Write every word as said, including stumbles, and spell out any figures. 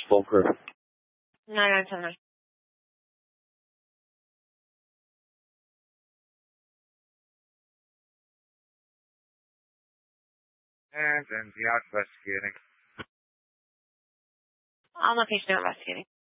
full crew. nine nine seven nine. And then the investigating. On location investigating.